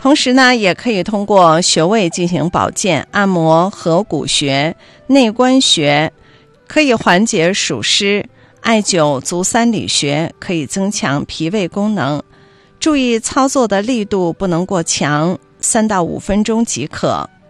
同时呢，也可以通过穴位进行保健，按摩合谷穴、内关穴，可以缓解暑湿；艾灸足三里穴，可以增强脾胃功能。注意操作的力度不能过强，3到5分钟即可。